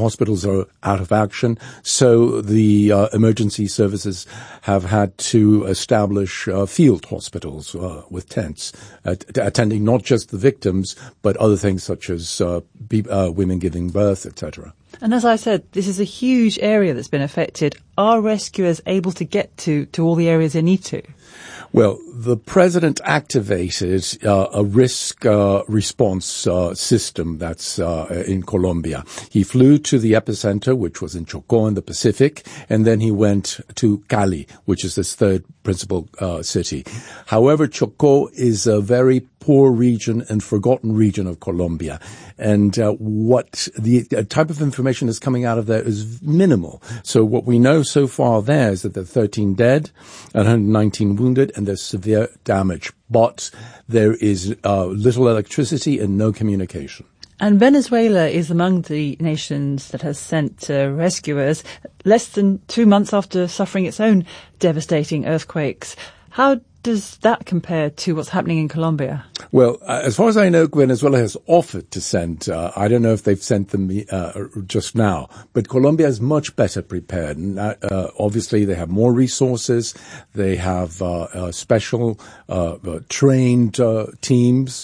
hospitals are out of action, so the emergency services have had to establish field hospitals with tents, attending not just the victims, but other things such as women giving birth, etc. And as I said, this is a huge area that's been affected. Are rescuers able to get to all the areas they need to? Well, the president activated a risk response system that's in Colombia. He flew to the epicenter, which was in Chocó in the Pacific, and then he went to Cali, which is this third principal city. However, Chocó is a very poor region and forgotten region of Colombia. And what the type of information that's coming out of there is minimal. So what we know so far there is that there are 13 dead and 119 wounded, and there's severe damage. But there is little electricity and no communication. And Venezuela is among the nations that has sent rescuers less than 2 months after suffering its own devastating earthquakes. How does that compare to what's happening in Colombia? Well, as far as I know, Venezuela has offered to send, I don't know if they've sent them just now, but Colombia is much better prepared. And, obviously, they have more resources. They have special trained teams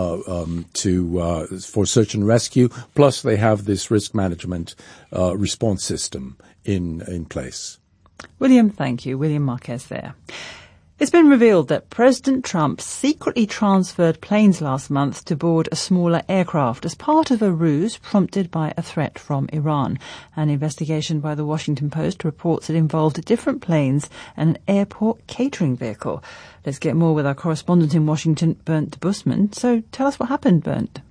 for search and rescue. Plus, they have this risk management response system in place. William, thank you. William Marquez there. It's been revealed that President Trump secretly transferred planes last month to board a smaller aircraft as part of a ruse prompted by a threat from Iran. An investigation by the Washington Post reports it involved different planes and an airport catering vehicle. Let's get more with our correspondent in Washington, Bernd de Busman. So tell us what happened, Bernd.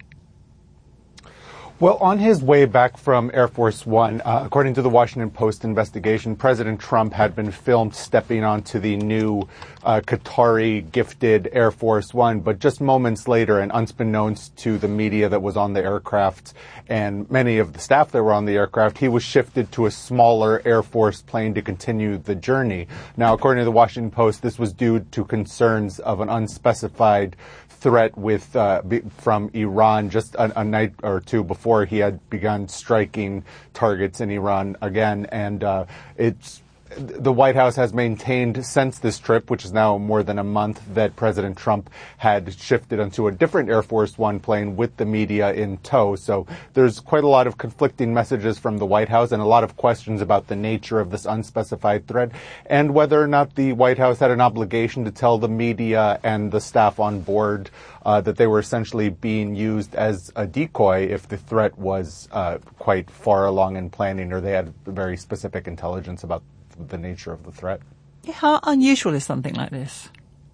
Well, on his way back from Air Force One, according to the Washington Post investigation, President Trump had been filmed stepping onto the new Qatari-gifted Air Force One, but just moments later, and unbeknownst to the media that was on the aircraft and many of the staff that were on the aircraft, he was shifted to a smaller Air Force plane to continue the journey. Now, according to the Washington Post, this was due to concerns of an unspecified threat from Iran just a night or two before he had begun striking targets in Iran again. And the White House has maintained since this trip, which is now more than a month, that President Trump had shifted onto a different Air Force One plane with the media in tow. So there's quite a lot of conflicting messages from the White House and a lot of questions about the nature of this unspecified threat and whether or not the White House had an obligation to tell the media and the staff on board that they were essentially being used as a decoy if the threat was quite far along in planning or they had very specific intelligence about the nature of the threat. How unusual is something like this?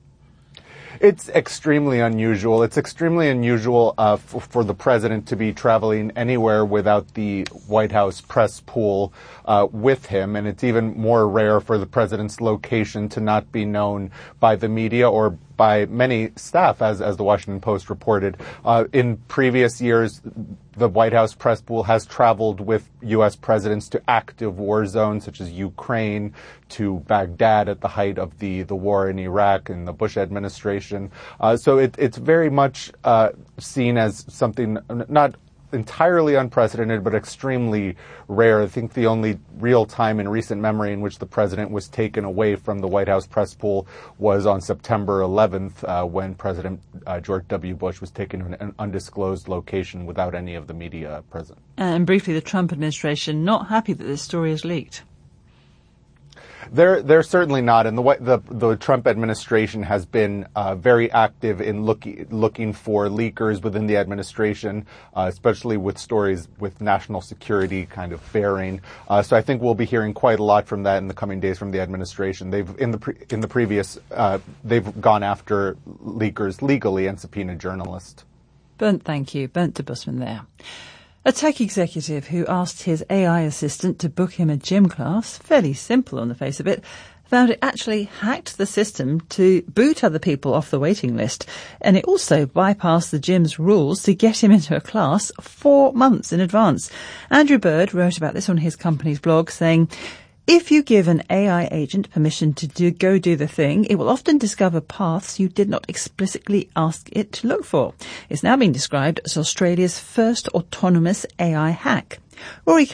It's extremely unusual. It's extremely unusual for the president to be traveling anywhere without the White House press pool with him, and it's even more rare for the president's location to not be known by the media or by many staff, as the Washington Post reported. In previous years, the White House press pool has traveled with U.S. presidents to active war zones such as Ukraine, to Baghdad at the height of the war in Iraq and the Bush administration. So it's very much seen as something not entirely unprecedented, but extremely rare. I think the only real time in recent memory in which the president was taken away from the White House press pool was on September 11th, when President George W. Bush was taken to an undisclosed location without any of the media present. And briefly, the Trump administration not happy that this story is leaked. They're certainly not, and the Trump administration has been very active in looking for leakers within the administration, especially with stories with national security kind of bearing. So I think we'll be hearing quite a lot from that in the coming days from the administration. They've they've gone after leakers legally and subpoenaed journalists. Bernd, thank you. Bernd de Busman there. A tech executive who asked his AI assistant to book him a gym class, fairly simple on the face of it, found it actually hacked the system to boot other people off the waiting list. And it also bypassed the gym's rules to get him into a class 4 months in advance. Andrew Bird wrote about this on his company's blog, saying, if you give an AI agent permission to go do the thing, it will often discover paths you did not explicitly ask it to look for. It's now been described as Australia's first autonomous AI hack. Rory